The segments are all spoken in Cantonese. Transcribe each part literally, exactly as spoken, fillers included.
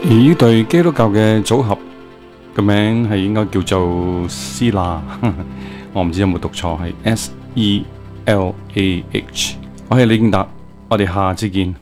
而呢對基督教嘅組合嘅名係應該叫做斯啦，我唔知有冇讀錯，係 S E L A H。我係李敬達，我哋下次見。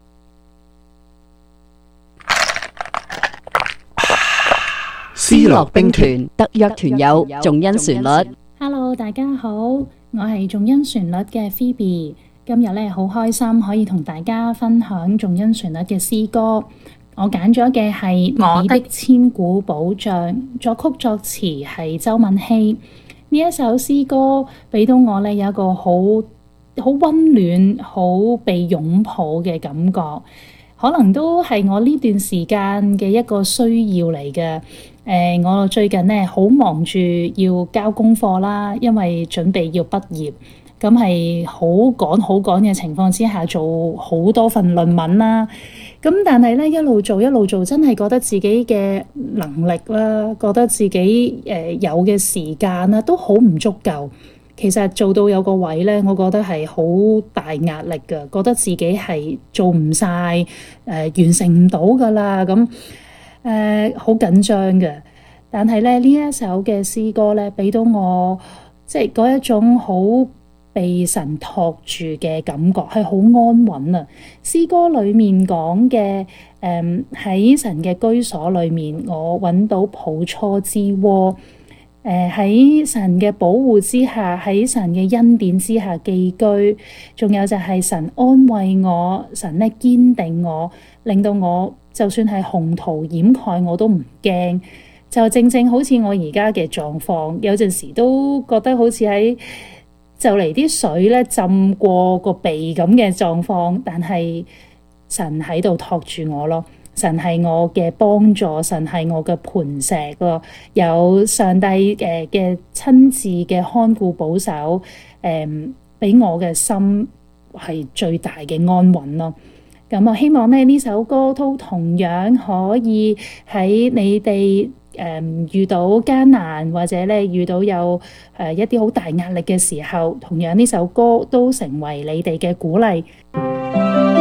思樂兵團特約團友仲恩旋律。 Hello， 大家好，我係仲恩旋律嘅 Phoebe。今日咧好開心可以同大家分享仲恩旋律嘅詩歌。我揀咗嘅係《你的千古保障》，作曲作詞係周敏希。呢一首詩歌俾到我咧有一個好好溫暖、好被擁抱嘅感覺，可能都係我呢段時間嘅一個需要嚟嘅。誒、呃，我最近咧好忙住要交功課啦，因為準備要畢業，咁係好趕好趕嘅情況之下，做好多份論文啦。咁但係咧一路做一路做，真係覺得自己嘅能力啦，覺得自己誒、呃、有嘅時間啦，都好唔足夠。其實做到有個位咧，我覺得係好大壓力㗎，覺得自己係做唔晒，誒、呃、完成唔到㗎啦，咁誒好緊張嘅。但係咧呢一首嘅詩歌咧，俾到我即係嗰一種好被神托住嘅感覺，係好安穩啊！詩歌裡面講嘅誒喺神嘅居所裡面，我揾到抱初之窩。誒喺、呃、神嘅保護之下，喺神嘅恩典之下寄居，仲有就係神安慰我，神咧堅定我，令到我就算係洪濤掩蓋我都唔驚。就正正好似我而家嘅狀況，有陣時都覺得好似喺就嚟啲水咧浸過個鼻咁嘅狀況，但係神喺度托住我咯。神係我嘅幫助，神係我嘅磐石咯，有上帝誒嘅親自嘅看顧保守，誒、嗯、俾我嘅心係最大嘅安穩咯。咁我希望咧呢首歌都同樣可以喺你哋誒、嗯、遇到艱難或者咧遇到有誒、呃、一啲好大壓力嘅時候，同樣呢首歌都成為你哋嘅鼓勵。